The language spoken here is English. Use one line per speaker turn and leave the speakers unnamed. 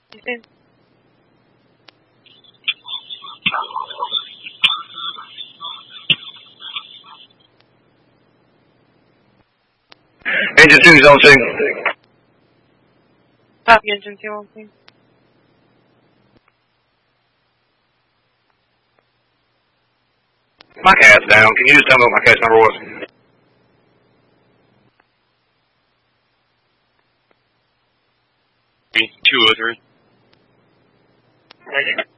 Engine
2, zone 2.
Copy, Engine 2, on scene.
My cat's down. Can you just tell me what my cat's number was?
203.